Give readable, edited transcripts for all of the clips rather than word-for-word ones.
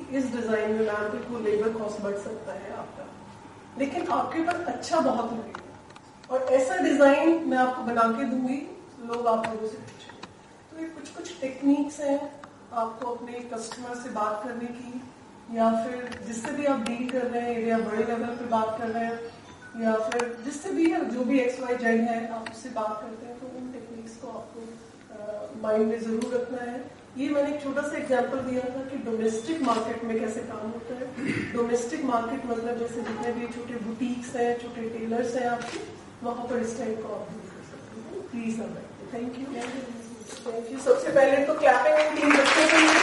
اس design میں میم بالکل labour cost بڑھ سکتا ہے آپ کا، لیکن آپ کے اوپر اچھا بہت لگے گا. اور ایسا ڈیزائن میں آپ کو بنا کے دوں گی، لوگ آپ لوگوں سے پوچھیں گے. تو یہ کچھ ٹیکنیکس ہیں آپ کو اپنے کسٹمر سے بات کرنے کی، یا پھر جس سے بھی آپ ڈیل کر رہے ہیں، یا بڑے لیول پہ بات کر رہے ہیں، یا پھر جس سے بھی جو بھی ایکس وائی زیڈ ہے آپ اس سے بات کرتے ہیں، تو ان ٹیکنیکس کو آپ کو مائنڈ میں ضرور رکھنا ہے. یہ میں نے ایک چھوٹا سا ایگزامپل دیا تھا کہ ڈومیسٹک مارکیٹ میں کیسے کام ہوتا ہے. ڈومیسٹک مارکیٹ مطلب جیسے جتنے بھی چھوٹے بوٹیکس ہیں، چھوٹے ٹیلرس ہیں آپ کے، وہاں پر اس ٹائپ کو آپ ڈیل کر سکتے ہیں. Please thank you. Thank you. سب سے پہلے تو کلیپنگ ٹیم بچوں کے لیے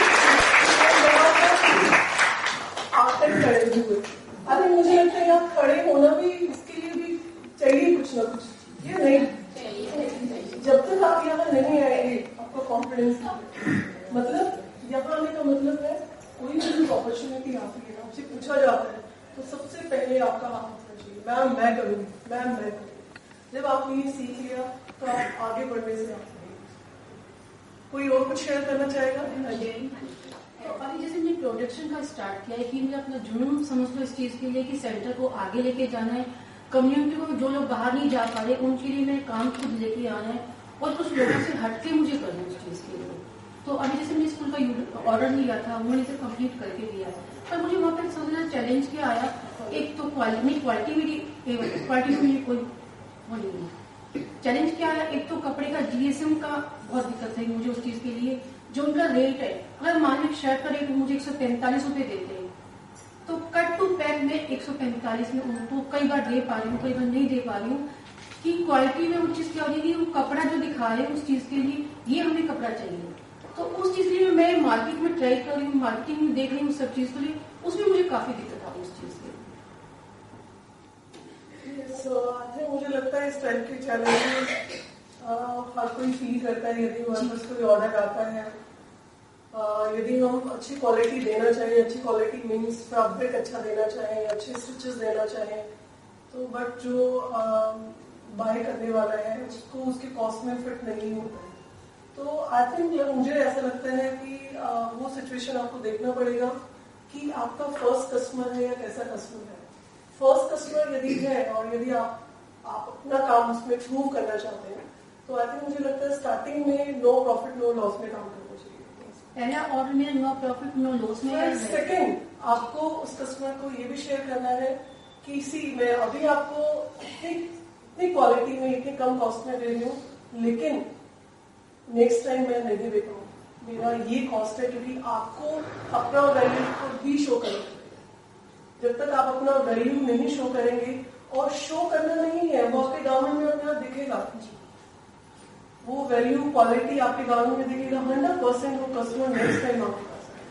آتے کھڑے ہوئے. ارے مجھے لگتا ہے آپ کھڑے ہونا بھی اس کے لیے بھی چاہیے کچھ نہ کچھ. یہ نہیں، جب تک آپ یہاں نہیں آئیں گے آپ کو کانفیڈینس مطلب یہاں آنے کا مطلب ہے کوئی بھی اپرچونیٹی آتی ہے آپ سے پوچھا جاتا ہے تو سب سے پہلے آپ کا ہاتھ ہونا چاہیے، میم میں کروں گی، میم میں کروں گی. جب آپ نے یہ سیکھ لیا تو آپ آگے بڑھنے سے آپ کوئی اور کچھ شیئر کرنا چاہے گا؟ ابھی جیسے میں نے پروڈکشن کا اسٹارٹ کیا ہے کہ مجھے اپنا جنون سمجھ لو اس چیز کے لیے کہ سینٹر کو آگے لے کے جانا ہے. کمیونٹی کو جو لوگ باہر نہیں جا پا رہے ان کے لیے میں کام خود لے کے آنا ہے اور کچھ لوگوں سے ہٹ کے مجھے کرنا ہے اس چیز کے لیے. تو ابھی جیسے میں نے اسکول کا آرڈر لیا تھا انہوں نے اسے کمپلیٹ کر کے دیا پر مجھے وہاں پہ سب سے زیادہ چیلنج کیا آیا. ایک تو کوالٹی میری کوئی وہ نہیں ہے. چیلنج کیا ہے، ایک تو کپڑے کا GSM کا بہت دقت ہے مجھے اس چیز کے لیے. جو ان کا ریٹ ہے، اگر مان لیں شرٹ کا ریٹ مجھے 145 روپے دیتے ہیں تو کٹ ٹو پیک میں 145 میں ان کو کئی بار دے پا رہی ہوں، کئی بار نہیں دے پا رہی ہوں. کہ کوالٹی میں وہ چیز کیا ہو رہی ہے، وہ کپڑا جو دکھا رہے ہیں اس چیز کے لیے یہ ہمیں کپڑا چاہیے. تو اس چیز کے لیے میں مارکیٹ میں ٹرائی کر رہی ہوں، مارکیٹنگ میں دیکھ رہی ہوں سب چیز کے لیے، اس میں مجھے کافی دقت آ رہی ہے اس چیز کے. مجھے لگتا ہے اس ٹائپ کے چیلنج ہر کوئی فیل کرتا ہے. یدی ہمارے پاس کوئی آرڈر آتا ہے، یدی ہم اچھی کوالٹی دینا چاہیں، اچھی کوالٹی مینس فیبرک اچھا دینا چاہیں، اچھے اسٹچز دینا چاہیں، تو بٹ جو بائی کرنے والا ہے اس کو اس کے کاسٹ میں فٹ نہیں ہوتا ہے. تو آئی تھنک مجھے ایسا لگتا ہے کہ وہ سچویشن آپ کو دیکھنا پڑے گا کہ آپ کا فرسٹ کسٹمر ہے یا کیسا کسٹمر ہے. فرسٹ کسٹمر یدی ہے اور یدی آپ اپنا کام اس میں پروو کرنا چاہتے ہیں تو آئی تھنک مجھے لگتا ہے اسٹارٹنگ میں نو پروفٹ نو لاس میں کام کرنا چاہیے. پہلا آرڈر میں نو پروفٹ نو لاس میں. سیکنڈ آپ کو اس کسٹمر کو یہ بھی شیئر کرنا ہے کہ میں ابھی آپ کو اتنی کوالٹی میں اتنی کم کاسٹ میں دے رہی ہوں، لیکن نیکسٹ ٹائم میں نہیں دے پاؤں، میرا یہ کاسٹ ہے، کیونکہ آپ کو اپنا ویلیو کو بھی شو کرنا ہے. جب تک آپ اپنا ویلیو نہیں شو کریں گے، اور شو کرنا نہیں ہے وہ آپ کے گارمنٹ میں اپنا دکھے گا، وہ ویلیو کوالٹی آپ کے گارمنٹ میں دکھے گا 100% وہ کسٹمر نیکسٹ ٹائم آپ کے پاس آئے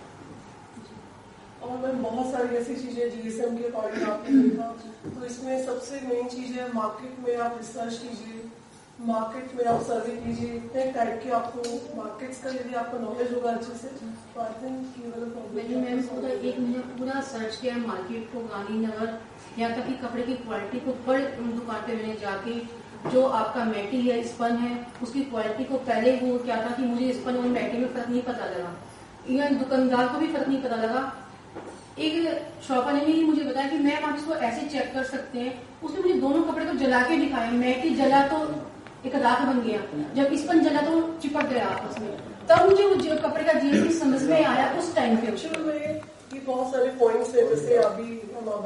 گا. اور میں بہت ساری ایسی چیزیں GSM کے اکارڈنگ آپ نے دیکھا، تو اس میں سب سے مین چیز ہے مارکیٹ میں آپ ریسرچ کیجیے، مارکیٹ میں آپ سروے کیجیے. اتنے ٹائپ کے آپ کو مارکیٹس کا یدی آپ کو نالج ہوگا اچھے سے تو آئی تھنک میں نے میم پورا ایک مہینہ پورا سرچ کیا مارکیٹ کو، گاندھی نگر، یہاں تک کہ کپڑے کی کوالٹی کو پر دکان پہ میں نے جا کے جو آپ کا میٹی ہے اسپن ہے اس کی کوالٹی کو پہلے وہ کیا تھا کہ مجھے اسپن اور میٹی میں فرق نہیں پتا لگا، یا دکاندار کو بھی فرق نہیں پتا لگا. ایک شاپ والے نے ہی مجھے بتایا کہ میم آپ اس کو ایسے چیک کر سکتے ہیں. اس نے مجھے دونوں کپڑے کو جلا کے دکھایا، میٹی جلا تو ایک راکھ بن گیا، جب اسپن جلا تو چپک گیا آپس میں. تب مجھے وہ کپڑے کا GSM سمجھ میں آیا اس ٹائم پہ. میں یہ بہت سارے پوائنٹس ہیں جیسے ابھی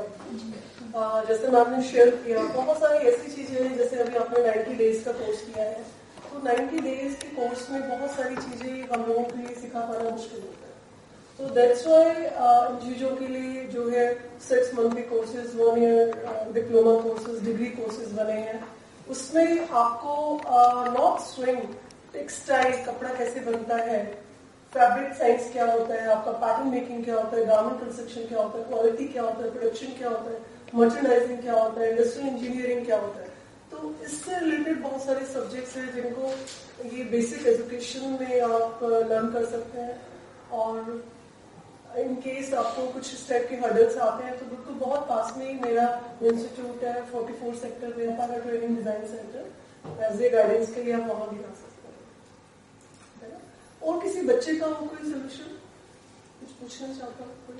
جیسے میں نے شیئر کیا، بہت ساری ایسی چیزیں ہیں جیسے ابھی آپ نے 90 days کا کورس کیا ہے، تو 90 days کے کورس میں بہت ساری چیزیں ہم لوگوں کے لیے سکھا پانا مشکل ہوتا ہے. تو دیٹس وائی ان چیزوں کے لیے جو ہے 6 month کے courses, 1 year diploma courses, degree courses بنے ہیں. اس میں آپ کو ناٹ سوئنگ، ٹیکسٹائل کپڑا کیسے بنتا ہے، فیبرک سائنس کیا ہوتا ہے، آپ کا پیٹرن میکنگ کیا ہوتا ہے، گارمنٹ کنسٹرکشن کیا ہوتا ہے، کوالٹی کیا ہوتا ہے، پروڈکشن کیا ہوتا ہے، مرچنڈائزنگ کیا ہوتا ہے، انڈسٹریل انجینئرنگ کیا ہوتا ہے. تو اس سے ریلیٹڈ بہت سارے سبجیکٹس ہیں جن کو یہ بیسک ایجوکیشن میں آپ لرن کر سکتے ہیں. اور ان کیس آپ کو کچھ اس ٹائپ کے ہرڈلس آتے ہیں تو بالکل بہت پاس میں ہی میرا انسٹیٹیوٹ ہے 44 سیکٹر میں، پارا training design centre, as a guidance کے لیے آپ وہاں بھی آ سکتے ہیں. اور کسی بچے کا کوئی سولوشن کچھ پوچھنا چاہتا ہوں؟